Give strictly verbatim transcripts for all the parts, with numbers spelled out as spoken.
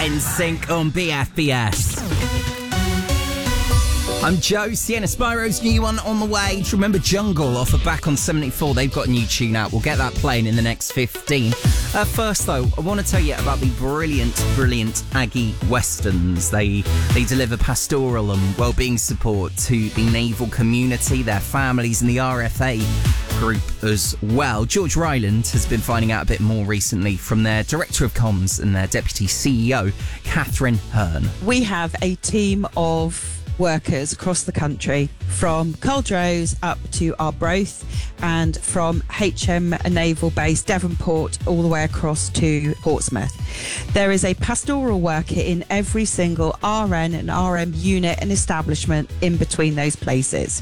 N Sync on B F B S. I'm Joe. Sienna Spiro's new one on the way. Do you remember Jungle off of Back on seventy-four? They've got a new tune out. We'll get that playing in the next fifteen. Uh, first, though, I want to tell you about the brilliant, brilliant Aggie Westerns. They they deliver pastoral and wellbeing support to the naval community, their families, and the R F A group as well. George Ryland has been finding out a bit more recently from their Director of Comms and their Deputy C E O, Catherine Hearn. We have a team of workers across the country, from Culdrose up to Arbroath, and from H M Naval Base Devonport all the way across to Portsmouth. There is a pastoral worker in every single R N and R M unit and establishment in between those places.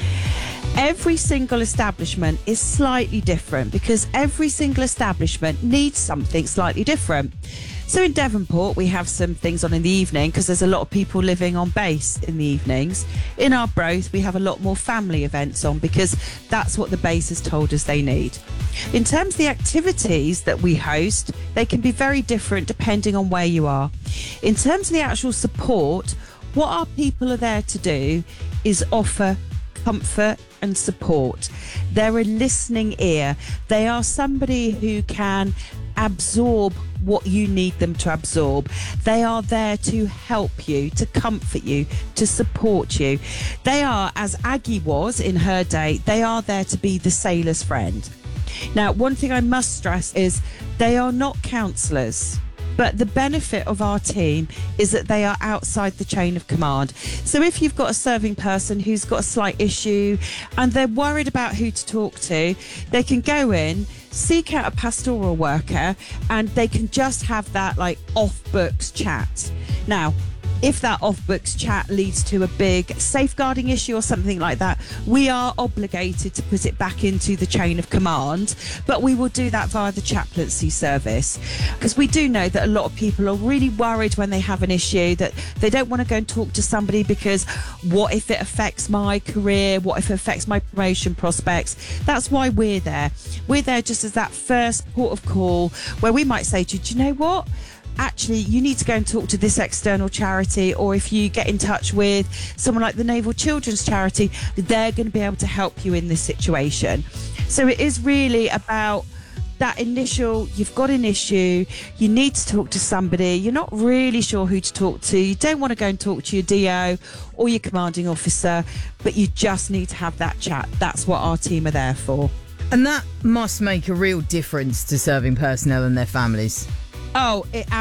Every single establishment is slightly different because every single establishment needs something slightly different. So in Devonport, we have some things on in the evening because there's a lot of people living on base in the evenings. In Arbroath, we have a lot more family events on because that's what the base has told us they need. In terms of the activities that we host, they can be very different depending on where you are. In terms of the actual support, what our people are there to do is offer comfort and support. They're a listening ear. They are somebody who can absorb what you need them to absorb. They are there to help you, to comfort you, to support you. They are, as Aggie was in her day, they are there to be the sailor's friend. Now, one thing I must stress is they are not counsellors. But the benefit of our team is that they are outside the chain of command. So if you've got a serving person who's got a slight issue and they're worried about who to talk to, they can go in, seek out a pastoral worker, and they can just have that like off-books chat. Now, if that off-books chat leads to a big safeguarding issue or something like that, we are obligated to put it back into the chain of command, but we will do that via the chaplaincy service, because we do know that a lot of people are really worried when they have an issue that they don't want to go and talk to somebody because what if it affects my career? What if it affects my promotion prospects? That's why we're there. We're there just as that first port of call where we might say to you, do you know what? Actually, you need to go and talk to this external charity, or if you get in touch with someone like the Naval Children's Charity, they're going to be able to help you in this situation. So it is really about that initial, you've got an issue, you need to talk to somebody, you're not really sure who to talk to, you don't want to go and talk to your D O or your commanding officer, but you just need to have that chat. That's what our team are there for. And that must make a real difference to serving personnel and their families. Oh, it